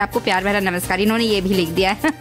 आपको प्यार भरा नमस्कार, इन्होंने ये भी लिख दिया है।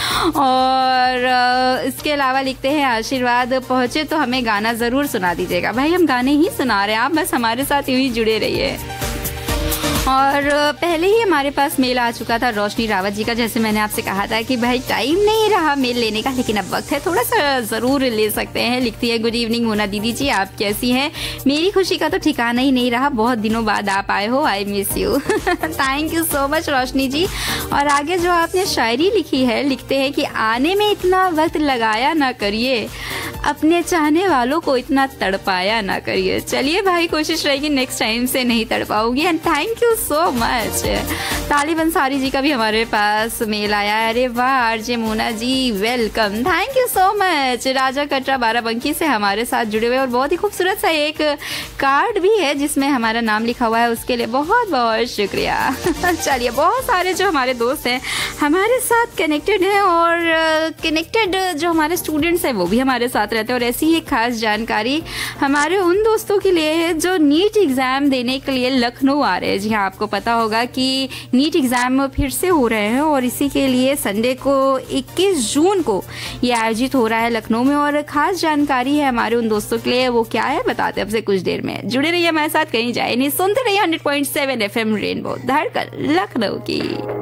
और इसके अलावा लिखते हैं आशीर्वाद पहुँचे तो हमें गाना ज़रूर सुना दीजिएगा। भाई हम गाने ही सुना रहे हैं, आप बस हमारे साथ यूँ ही जुड़े रहिए। और पहले ही हमारे पास मेल आ चुका था रोशनी रावत जी का, जैसे मैंने आपसे कहा था कि भाई टाइम नहीं रहा मेल लेने का, लेकिन अब वक्त है, थोड़ा सा ज़रूर ले सकते हैं। लिखती है गुड इवनिंग मोना दीदी जी, आप कैसी हैं? मेरी खुशी का तो ठिकाना ही नहीं रहा, बहुत दिनों बाद आप आए हो, I miss you. Thank you so much रोशनी जी। और आगे जो आपने शायरी लिखी है, लिखते हैं कि आने में इतना वक्त लगाया ना करिए, अपने चाहने वालों को इतना तड़पाया ना करिए। चलिए भाई, कोशिश रहेगी नेक्स्ट टाइम से नहीं तड़पाऊंगी। And thank you so much. तालिब अंसारी जी का भी हमारे पास मेल आया है। अरे वाह RJ Mona ji, welcome, thank you so much. राजा कटरा बाराबंकी से हमारे साथ जुड़े हुए, और बहुत ही खूबसूरत सा एक कार्ड भी है जिसमें हमारा नाम लिखा हुआ है, उसके लिए बहुत बहुत शुक्रिया। चलिए, बहुत सारे जो हमारे दोस्त हैं हमारे साथ कनेक्टेड हैं, और कनेक्टेड जो हमारे स्टूडेंट्स हैं वो भी हमारे साथ रहते हैं। और ऐसी ही एक खास जानकारी हमारे उन दोस्तों के लिए है जो नीट एग्ज़ाम देने के लिए लखनऊ आ रहे हैं। जी हाँ, आपको पता होगा कि नीट एग्ज़ाम फिर से हो रहे हैं, और इसी के लिए संडे को 21 जून को ये आयोजित हो रहा है लखनऊ में। और ख़ास जानकारी है हमारे उन दोस्तों के लिए, वो क्या है बताते हैं आपसे कुछ देर में। जुड़े रहिए हमारे साथ, कहीं जाए नहीं, सुनते रहिए 100.7 FM रेनबो, धड़कन लखनऊ की।